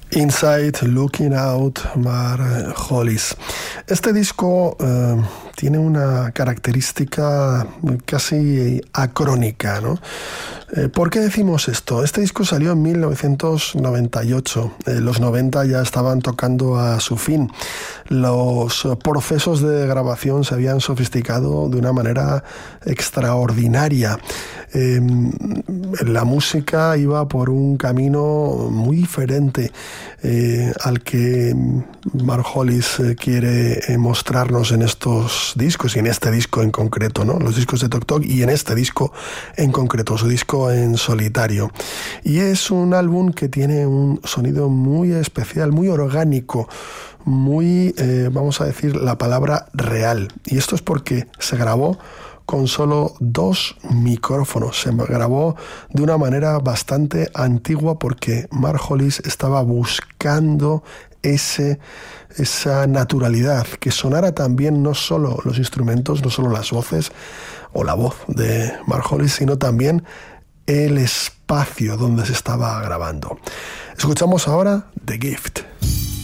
Inside Looking Out, Mark Hollis. Este disco tiene una característica casi acrónica, ¿no? ¿Por qué decimos esto? Este disco salió en 1998. Los 90 ya estaban tocando a su fin. Los procesos de grabación se habían sofisticado de una manera extraordinaria. La música iba por un camino muy diferente al que Mark Hollis quiere mostrarnos en estos discos, y en este disco en concreto, ¿no? Los discos de Tok Tok y en este disco en concreto, su disco en solitario. Y es un álbum que tiene un sonido muy especial, muy orgánico, muy, vamos a decir la palabra real. Y esto es porque se grabó con solo 2 micrófonos. Se grabó de una manera bastante antigua porque Mark Hollis estaba buscando esa naturalidad, que sonara también no solo los instrumentos, no solo las voces o la voz de Mark Hollis, sino también el espacio donde se estaba grabando. Escuchamos ahora The Gift.